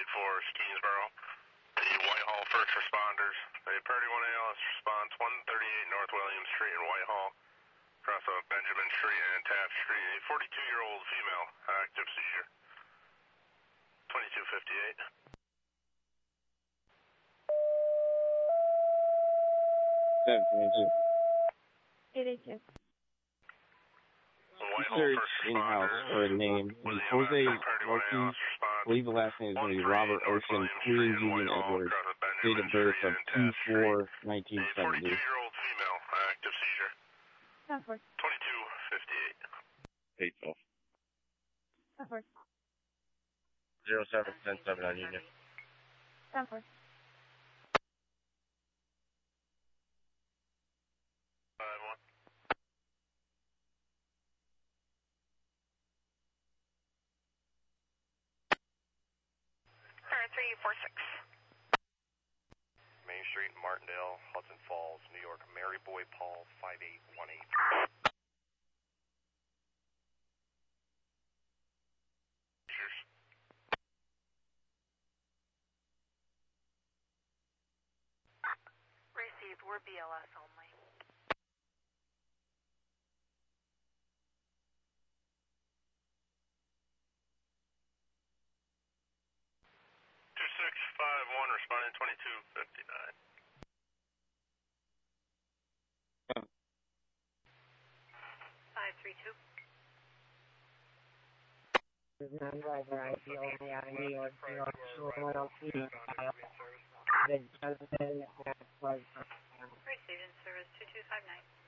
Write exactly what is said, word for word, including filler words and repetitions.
eight four, Keensboro. The Whitehall first responders. The Purdy one A L S response, one thirty-eight North William Street in Whitehall. Across of Benjamin Street and Taft Street. A forty-two-year-old female, active seizure. twenty-two fifty-eight. seven twenty-two. eight eight two. Search in-house for a name. Jose Ortiz. I believe the last name is going to be Robert Ocean, Queen Union Edwards. Date of birth of two four nineteen seventy. forty-two-year-old female, active seizure. ten four. twenty-two fifty-eight. eight twelve. ten four. zero seven ten seven on Union. ten four. five one. three four six. Main Street, Martindale, Hudson Falls, New York. Mary Boy Paul, five eight one eight. Cheers. Received, we're B L S only. two six five one, responding twenty-two fifty-nine. five three two. Non-driver I D only out of New York, New York, one oh two. The Johnson was Received in service two two five nine.